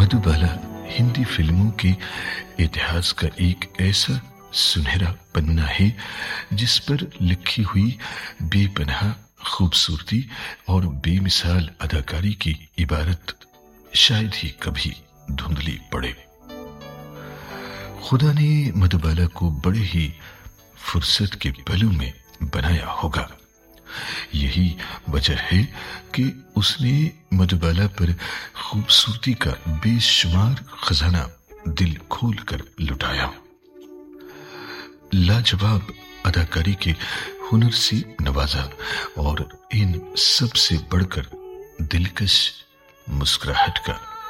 मधुबाला हिंदी फिल्मों के इतिहास का एक ऐसा सुनहरा पन्ना है जिस पर लिखी हुई बेपनाह खूबसूरती और बेमिसाल अदाकारी की इबारत शायद ही कभी धुंधली पड़े। खुदा ने मधुबाला को बड़े ही फुर्सत के पलों में बनाया होगा। यही वजह है कि उसने मधुबाला पर खूबसूरती का बेशुमार खजाना दिल खोल कर लुटाया। लाजवाब अदाकारी के हुनर से नवाजा और इन सब से बढ़कर दिलकश मुस्कुराहट का